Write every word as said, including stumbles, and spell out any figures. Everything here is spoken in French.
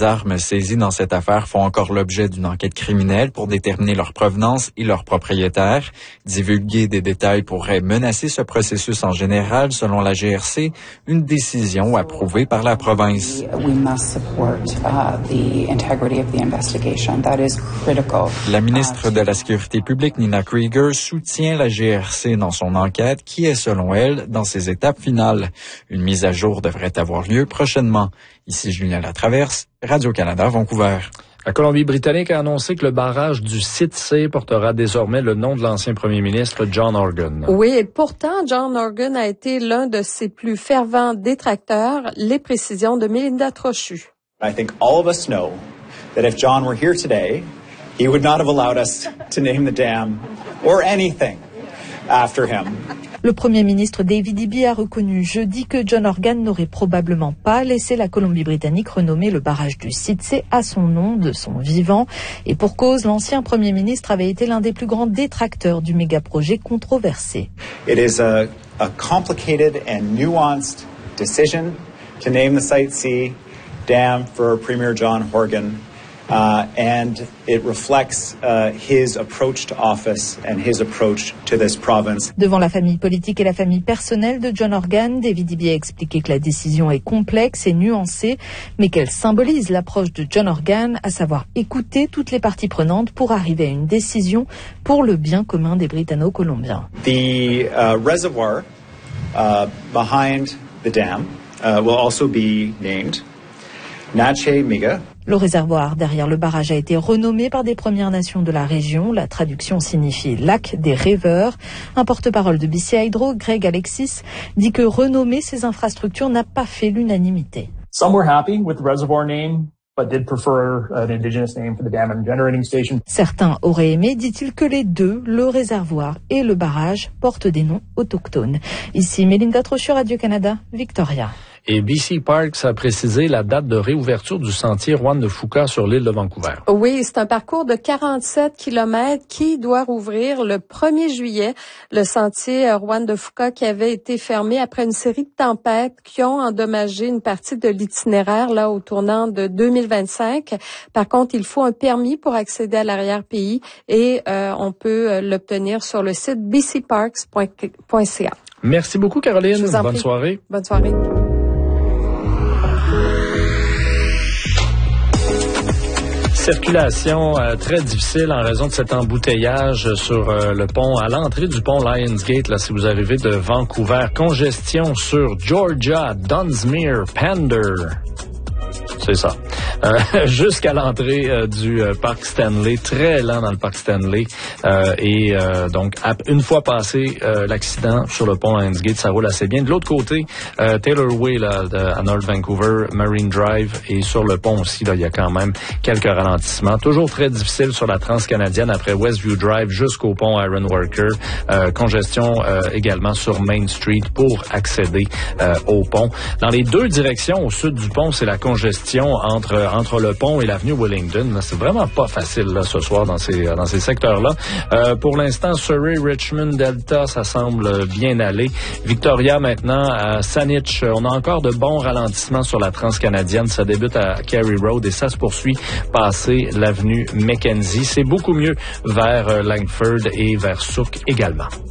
Les armes saisies dans cette affaire font encore l'objet d'une enquête criminelle pour déterminer leur provenance et leur propriétaire. Divulguer des détails pourrait menacer ce processus en général, selon la G R C, une décision approuvée par la province. We must support uh, the integrity of the investigation. That is critical. La ministre de la Sécurité publique, Nina Krieger, soutient la G R C dans son enquête qui est, selon elle, dans ses étapes finales. Une mise à jour devrait avoir lieu prochainement. Ici Julien Latraverse, Radio-Canada, Vancouver. La Colombie-Britannique a annoncé que le barrage du site C portera désormais le nom de l'ancien premier ministre John Horgan. Oui, et pourtant, John Horgan a été l'un de ses plus fervents détracteurs. Les précisions de Mélinda Trochu. I think all of us know that if John were here today, he would not have allowed us to name the dam or anything after him. Le Premier ministre David Eby a reconnu jeudi que John Horgan n'aurait probablement pas laissé la Colombie-Britannique renommer le barrage du site C à son nom de son vivant. Et pour cause, l'ancien Premier ministre avait été l'un des plus grands détracteurs du méga-projet controversé. It is a, a complicated and nuanced decision to name the Site C dam for Premier John Horgan. Uh, and it reflects uh, his approach to office and his approach to this province. Devant la famille politique et la famille personnelle de John Horgan, David Eby a expliqué que la décision est complexe et nuancée, mais qu'elle symbolise l'approche de John Horgan, à savoir écouter toutes les parties prenantes pour arriver à une décision pour le bien commun des Britanno-Colombiens. The uh, reservoir uh, behind the dam uh, will also be named Nache Miga. Le réservoir derrière le barrage a été renommé par des Premières Nations de la région. La traduction signifie « lac des rêveurs ». Un porte-parole de B C Hydro, Greg Alexis, dit que renommer ces infrastructures n'a pas fait l'unanimité. Some were happy with the reservoir name, but did prefer an indigenous name for the dam and generating station. Certains auraient aimé, dit-il, que les deux, le réservoir et le barrage, portent des noms autochtones. Ici, Mélinda Trochu, Radio-Canada, Victoria. Et B C Parks a précisé la date de réouverture du sentier Juan de Fuca sur l'île de Vancouver. Oui, c'est un parcours de quarante-sept kilomètres qui doit rouvrir le premier juillet. Le sentier Juan de Fuca qui avait été fermé après une série de tempêtes qui ont endommagé une partie de l'itinéraire là au tournant de deux mille vingt-cinq. Par contre, il faut un permis pour accéder à l'arrière-pays et euh, on peut euh, l'obtenir sur le site b c parks point c a. Merci beaucoup, Caroline. Je vous en Bonne prie. soirée. Bonne soirée. Circulation euh, très difficile en raison de cet embouteillage sur euh, le pont, à l'entrée du pont Lionsgate, là, si vous arrivez de Vancouver. Congestion sur Georgia, Dunsmuir, Pender. C'est ça. Euh, jusqu'à l'entrée euh, du euh, parc Stanley, très lent dans le parc Stanley. Euh, et euh, donc, à, une fois passé euh, l'accident sur le pont Lionsgate, ça roule assez bien. De l'autre côté, euh, Taylor Way là, de, à North Vancouver, Marine Drive, et sur le pont aussi, là, il y a quand même quelques ralentissements. Toujours très difficile sur la Transcanadienne après Westview Drive jusqu'au pont Ironworker. Euh, congestion euh, également sur Main Street pour accéder euh, au pont. Dans les deux directions, au sud du pont, c'est la congestion entre entre le pont et l'avenue Wellington. C'est vraiment pas facile là ce soir dans ces dans ces secteurs-là. Euh, pour l'instant, Surrey, Richmond, Delta, ça semble bien aller. Victoria maintenant à Saanich, on a encore de bons ralentissements sur la Transcanadienne. Ça débute à Carey Road et ça se poursuit passer l'avenue Mackenzie. C'est beaucoup mieux vers Langford et vers Souk également.